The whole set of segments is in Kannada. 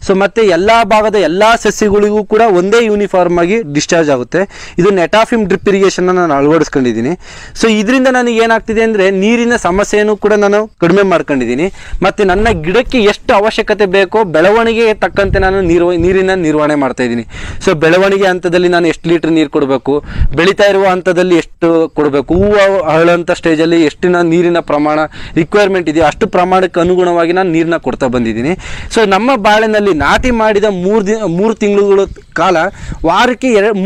ಸೊ ಮತ್ತೆ ಎಲ್ಲಾ ಭಾಗದ ಎಲ್ಲಾ ಸಸ್ಯಗಳಿಗೂ ಕೂಡ ಒಂದೇ ಯೂನಿಫಾರ್ಮ್ ಆಗಿ ಡಿಸ್ಚಾರ್ಜ್ ಆಗುತ್ತೆ. ಇದು ನೆಟಾಫಿಮ್ ಡ್ರಿಪ್ ಇರಿಗೇಷನ್ ನಾನು ಅಳವಡಿಸ್ಕೊಂಡಿದ್ದೀನಿ. ಸೊ ಇದರಿಂದ ನನಗೆ ಏನಾಗ್ತಿದೆ ಅಂದ್ರೆ ನೀರಿನ ಸಮಸ್ಯೆಯನ್ನು ಕೂಡ ನಾನು ಕಡಿಮೆ ಮಾಡ್ಕೊಂಡಿದ್ದೀನಿ. ಮತ್ತೆ ನನ್ನ ಗಿಡಕ್ಕೆ ಎಷ್ಟು ಅವಶ್ಯಕತೆ ಬೇಕೋ ಬೆಳವಣಿಗೆಗೆ ತಕ್ಕಂತೆ ನಾನು ನೀರಿನ ನಿರ್ವಹಣೆ ಮಾಡ್ತಾ ಇದ್ದೀನಿ. ಸೊ ಬೆಳವಣಿಗೆ ಹಂತದಲ್ಲಿ ನಾನು ಎಷ್ಟು ಲೀಟರ್ ನೀರು ಕೊಡಬೇಕು, ಬೆಳೀತಾ ಇರುವ ಹಂತದಲ್ಲಿ ಎಷ್ಟು ಕೊಡಬೇಕು, ಹೂವು ಅರಳುವಂಥ ಸ್ಟೇಜಲ್ಲಿ ಎಷ್ಟಿನ ನೀರಿನ ಪ್ರಮಾಣ ರಿಕ್ವೈರ್ಮೆಂಟ್ ಇದೆಯೋ ಅಷ್ಟು ಪ್ರಮಾಣಕ್ಕೆ ಅನುಗುಣವಾಗಿ ನಾನು ನೀರನ್ನ ಕೊಡ್ತಾ ಬಂದಿದ್ದೀನಿ. ಸೊ ನಮ್ಮ ಬಾಳೆನಲ್ಲಿ ನಾಟಿ ಮಾಡಿದ 3 ತಿಂಗಳುಗಳ ಕಾಲ ವಾರಕ್ಕೆ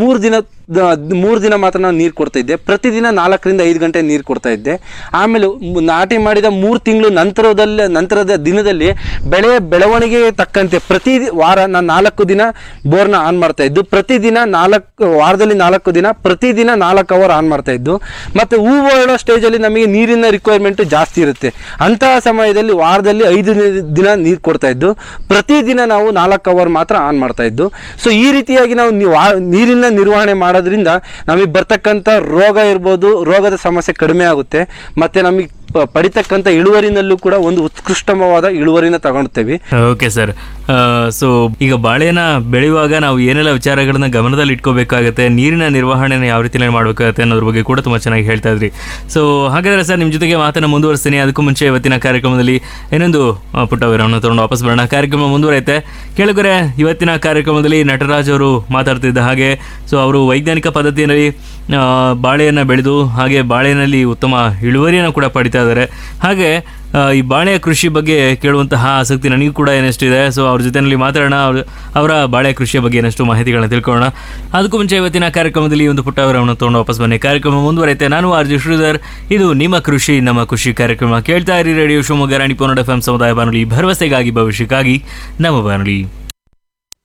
3 ದಿನ ಮಾತ್ರ ನಾನು ನೀರು ಕೊಡ್ತಾ ಇದ್ದೆ. ಪ್ರತಿದಿನ 4 ರಿಂದ 5 ಗಂಟೆ ನೀರು ಕೊಡ್ತಾ ಇದ್ದೆ. ಆಮೇಲೆ ನಾಟಿ ಮಾಡಿದ 3 ತಿಂಗಳು ನಂತರದ ದಿನದಲ್ಲಿ ಬೆಳೆಯ ಬೆಳವಣಿಗೆಗೆ ತಕ್ಕಂತೆ ಪ್ರತಿ ವಾರ ನಾನು 4 ದಿನ ಬೋರ್ನ ಆನ್ ಮಾಡ್ತಾ ಇದ್ದು, ಪ್ರತಿದಿನ ವಾರದಲ್ಲಿ 4 ದಿನ ಪ್ರತಿದಿನ 4 ಅವರ್ ಆನ್ ಮಾಡ್ತಾ ಇದ್ದು. ಮತ್ತು ಹೂವು ಅರಳೋ ಸ್ಟೇಜಲ್ಲಿ ನಮಗೆ ನೀರಿನ ರಿಕ್ವೈರ್ಮೆಂಟ್ ಜಾಸ್ತಿ ಇರುತ್ತೆ. ಅಂತಹ ಸಮಯದಲ್ಲಿ ವಾರದಲ್ಲಿ 5 ದಿನ ನೀರು ಕೊಡ್ತಾ ಇದ್ದು, ಪ್ರತಿದಿನ ನಾವು 4 ಅವರ್ ಮಾತ್ರ ಆನ್ ಮಾಡ್ತಾ ಇದ್ದು. ಸೊ ಈ ರೀತಿಯಾಗಿ ನಾವು ನೀರಿನ ನಿರ್ವಹಣೆ ಮಾಡೋದ್ರಿಂದ ನಮಗೆ ಬರ್ತಕ್ಕಂಥ ರೋಗ ಇರ್ಬೋದು, ರೋಗದ ಸಮಸ್ಯೆ ಕಡಿಮೆ ಆಗುತ್ತೆ. ಮತ್ತೆ ನಮಗೆ ಪಡಿತಕ್ಕಂಥ ಇಳುವರಿನಲ್ಲೂ ಕೂಡ ಒಂದು ಉತ್ಕೃಷ್ಟವಾದ ಇಳುವರಿನ ತಗೊಳ್ತೇವೆ. Okay sir. ಸೊ ಈಗ ಬಾಳೆನ ಬೆಳೆಯುವಾಗ ನಾವು ಏನೆಲ್ಲ ವಿಚಾರಗಳನ್ನ ಗಮನದಲ್ಲಿ ಇಟ್ಕೋಬೇಕಾಗತ್ತೆ, ನೀರಿನ ನಿರ್ವಹಣೆನ ಯಾವ ರೀತಿ ಮಾಡಬೇಕಾಗತ್ತೆ ಅನ್ನೋದ್ರ ಬಗ್ಗೆ ಕೂಡ ತುಂಬ ಚೆನ್ನಾಗಿ ಹೇಳ್ತಾ ಇದ್ರಿ. ಸೊ ಹಾಗಾದ್ರೆ ಸರ್ ನಿಮ್ಮ ಜೊತೆಗೆ ಮಾತನ್ನ ಮುಂದುವರಿಸ್ತೀನಿ. ಅದಕ್ಕೂ ಮುಂಚೆ ಇವತ್ತಿನ ಕಾರ್ಯಕ್ರಮದಲ್ಲಿ ಇನ್ನೊಂದು ಪುಟ್ಟ ವಿರಾಮನ ತಗೊಂಡು ವಾಪಸ್ ಬರೋಣ. ಕಾರ್ಯಕ್ರಮ ಮುಂದುವರೆಯುತ್ತೆ. ಕೇಳಿದರೆ ಇವತ್ತಿನ ಕಾರ್ಯಕ್ರಮದಲ್ಲಿ ನಟರಾಜ್ ಅವರು ಮಾತಾಡ್ತಿದ್ದ ಹಾಗೆ ಸೊ ಅವರು ವೈಜ್ಞಾನಿಕ ಪದ್ಧತಿಯಲ್ಲಿ ಬಾಳೆಯನ್ನು ಬೆಳೆದು ಹಾಗೆ ಬಾಳೆನಲ್ಲಿ ಉತ್ತಮ ಇಳುವರಿಯನ್ನು ಕೂಡ ಪಡಿತಾ ಇದ್ದಾರೆ. ಹಾಗೆ ಈ ಬಾಳೆಯ ಕೃಷಿ ಬಗ್ಗೆ ಕೇಳುವಂತಹ ಆಸಕ್ತಿ ನನಗೂ ಕೂಡ ಏನಷ್ಟಿದೆ. ಸೊ ಅವ್ರ ಜೊತೆಯಲ್ಲಿ ಮಾತಾಡೋಣ, ಅವರ ಬಾಳೆಯ ಕೃಷಿಯ ಬಗ್ಗೆ ಏನಷ್ಟು ಮಾಹಿತಿಗಳನ್ನ ತಿಳ್ಕೊಳ್ಳೋಣ. ಅದಕ್ಕೂ ಮುಂಚೆ ಇವತ್ತಿನ ಕಾರ್ಯಕ್ರಮದಲ್ಲಿ ಒಂದು ಪುಟ್ಟ ವಿರಾಮನ ತಗೊಂಡು ವಾಪಸ್ ಬನ್ನಿ. ಕಾರ್ಯಕ್ರಮ ಮುಂದುವರೆಯುತ್ತೆ. ನಾನು ಆರ್.ಜೆ. ಶ್ರೀಧರ್. ಇದು ನಿಮ್ಮ ಕೃಷಿ ನಮ್ಮ ಖುಷಿ ಕಾರ್ಯಕ್ರಮ. ಕೇಳ್ತಾ ಇರಿ ರೇಡಿಯೋ ಶಿವಮೊಗ್ಗ 90.1 FM ಸಮುದಾಯ ಬಾನುಲಿ, ಭರವಸೆಗಾಗಿ ಭವಿಷ್ಯಕ್ಕಾಗಿ ನಮ್ಮ ಬಾನುಲಿ.